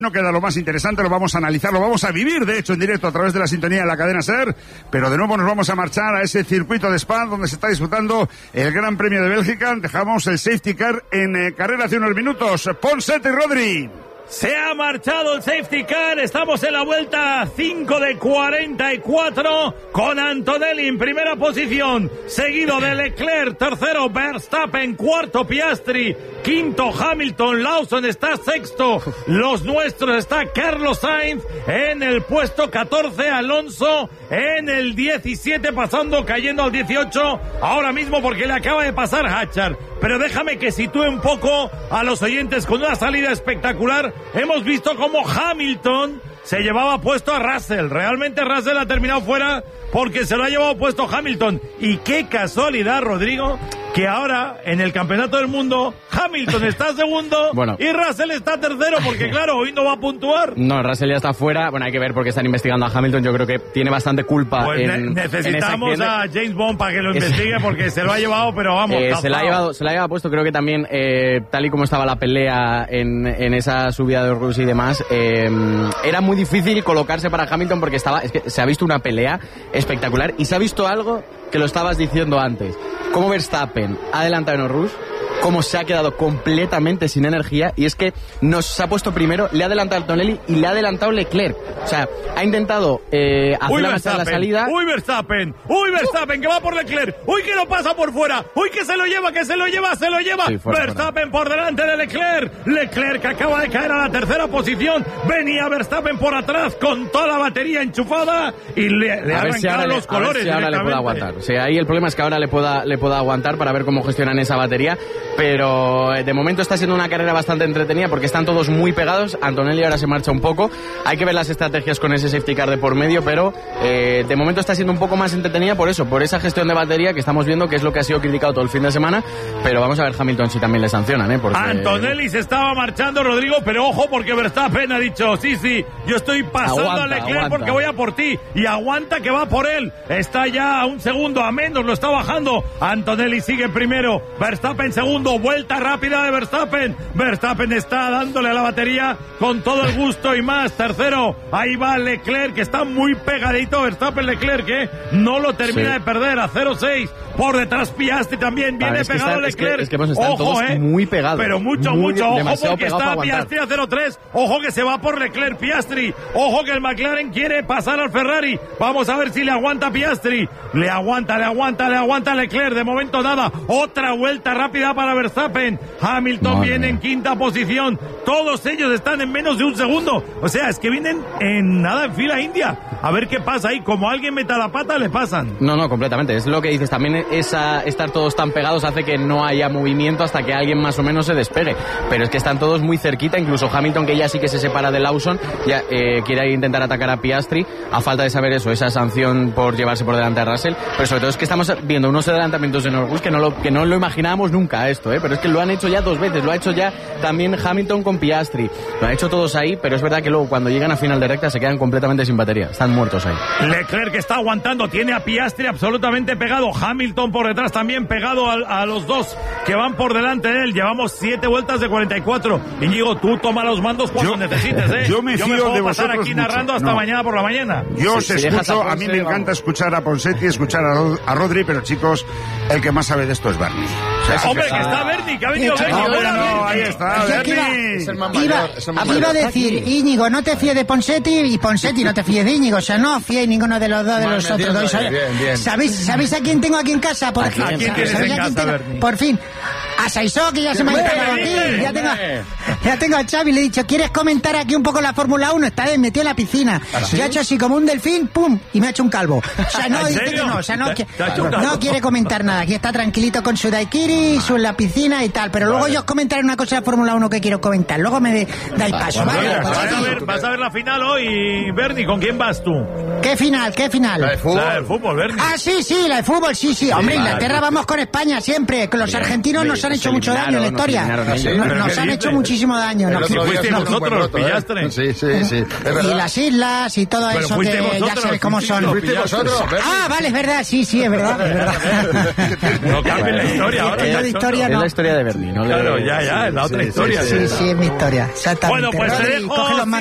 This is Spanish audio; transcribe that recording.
No queda lo más interesante, lo vamos a analizar, lo vamos a vivir, de hecho, en directo a través de la sintonía de la cadena SER, pero de nuevo nos vamos a marchar a ese circuito de Spa donde se está disputando el Gran Premio de Bélgica. Dejamos el safety car en carrera hace unos minutos. Ponseti y Rodri. Se ha marchado el safety car, estamos en la vuelta 5 de 44 con Antonelli en primera posición, seguido de Leclerc, tercero Verstappen, cuarto Piastri, quinto Hamilton, Lawson está sexto, los nuestros está Carlos Sainz en el puesto 14, Alonso en el 17, cayendo al 18 ahora mismo porque le acaba de pasar Hatchard. Pero déjame que sitúe un poco a los oyentes con una salida espectacular. Hemos visto cómo Hamilton se llevaba puesto a Russell. Realmente Russell ha terminado fuera porque se lo ha llevado puesto Hamilton. Y qué casualidad, Rodrigo, que ahora en el Campeonato del Mundo Hamilton está segundo y Russell está tercero porque claro, hoy no va a puntuar. No, Russell ya está fuera. Bueno, hay que ver porque están investigando a Hamilton. Yo creo que tiene bastante culpa necesitamos a James Bond para que lo investigue porque se lo ha llevado, pero vamos, se la ha llevado puesto. Creo que también tal y como estaba la pelea en esa subida de Rusia y demás, era muy difícil colocarse para Hamilton porque es que se ha visto una pelea espectacular y se ha visto algo que lo estabas diciendo antes. Cómo Verstappen ha adelantado en Rouge, cómo se ha quedado completamente sin energía, y es que nos ha puesto primero, le ha adelantado Antonelli y le ha adelantado Leclerc. O sea, ha intentado hacer la salida. ¡Uy, Verstappen! ¡Uy, Verstappen, que va por Leclerc! ¡Uy, que lo pasa por fuera! ¡Uy, que se lo lleva, se lo lleva! Sí, Verstappen por delante de Leclerc. Leclerc acaba de caer a la tercera posición. Venía Verstappen por atrás con toda la batería enchufada y le ha arrancado los colores. A ver si ahora le puede aguantar. O sea, ahí el problema es que ahora le pueda aguantar para ver cómo gestionan esa batería. Pero de momento está siendo una carrera bastante entretenida porque están todos muy pegados. Antonelli ahora se marcha un poco. Hay que ver las estrategias con ese safety car de por medio, pero de momento está siendo un poco más entretenida por eso, por esa gestión de batería que estamos viendo, que es lo que ha sido criticado todo el fin de semana. Pero vamos a ver Hamilton si también le sancionan, porque... Antonelli se estaba marchando, Rodrigo, pero ojo porque Verstappen ha dicho, sí, yo estoy pasando a Leclerc porque voy a por ti, y aguanta que va por él. Está ya a un segundo a menos, lo está bajando. Antonelli sigue primero, Verstappen segundo, vuelta rápida de Verstappen. Verstappen está dándole a la batería con todo el gusto y más. Tercero, ahí va Leclerc, que está muy pegadito. Verstappen-Leclerc, que no lo termina de perder, a 0-6. Por detrás Piastri también, viene pegado Leclerc. Es que están todos muy pegados. Pero mucho. Ojo porque está Piastri a 0-3. Ojo que se va por Leclerc Piastri. Ojo que el McLaren quiere pasar al Ferrari. Vamos a ver si le aguanta Piastri. Le aguanta Leclerc. De momento nada. Otra vuelta rápida para Verstappen. Hamilton viene en quinta posición. Todos ellos están en menos de un segundo. O sea, es que vienen en fila india. A ver qué pasa ahí. Como alguien meta la pata, le pasan. No, completamente. Es lo que dices. También estar todos tan pegados hace que no haya movimiento hasta que alguien más o menos se despegue. Pero es que están todos muy cerquita. Incluso Hamilton, que ya sí que se separa de Lawson, ya quiere intentar atacar a Piastri. A falta de saber esa sanción por llevarse por delante a Russell. Pero sobre todo es que estamos viendo unos adelantamientos en Norwich que no lo imaginábamos nunca esto, pero es que lo han hecho ya 2 veces. Lo ha hecho ya también Hamilton con Piastri. Lo han hecho todos ahí, pero es verdad que luego cuando llegan a final de recta se quedan completamente sin batería. Están muertos ahí. Leclerc, que está aguantando, tiene a Piastri absolutamente pegado. Hamilton por detrás también pegado a los dos que van por delante de él. Llevamos 7 vueltas de 44. Íñigo, tú toma los mandos cuando necesites, Yo me fío puedo de pasar vosotros aquí narrando hasta mañana por la mañana. Yo os escucho, a mí me encanta escuchar a Ponseti, escuchar a Rodri, pero chicos, el que más sabe de esto es Bernie. Hombre, que está Bernie, que ha venido Bernie. Ahí está, Bernie. Iba a decir, Íñigo, no te fíes de Ponseti, y Ponseti no te fíes de Íñigo. O sea, no fíes ninguno de los dos de los otros dos. Bien. ¿Sabéis a quién tengo aquí en casa? ¿A quién tienes en casa, Bernie? Por fin. A Saizó, que ya se me ha instalado aquí. Ya tengo a Xavi, le he dicho, ¿quieres comentar aquí un poco la Fórmula 1? Está bien, metió en la piscina. Ya ha hecho así como un delfín, pum, y me ha hecho un calvo. O sea, no, dice que no, o sea, no quiere comentar nada. Aquí está tranquilito con su daiquiri, en la piscina y tal. Pero luego yo os comentaré una cosa de Fórmula 1 que quiero comentar. Luego me dais paso, ¿vale? Vas a ver la final hoy, Bernie. ¿Con quién vas tú? ¿Qué final? La de fútbol, Bernie. Sí, la de fútbol, sí. Hombre, Inglaterra vamos con España siempre. Que los argentinos nos han hecho mucho daño en la historia. Nos han hecho muchísimo muchísimo daño. El No, otro día fuisteis hicimos un buen vosotros, roto, ¿eh? pillastre. Sí, es y verdad. las islas y todo Pero eso fuisteis que ya vosotros, sabes cómo son. ¿Fuisteis vosotros? Ah, vale, es verdad, sí, es verdad, es verdad. No cambien la historia ahora. Esta ya, historia Es no. la historia de Bernie, ¿no? Claro, ya, es la otra historia. Sí, es mi historia, exactamente. Bueno, pues te Rodri, dejo coge los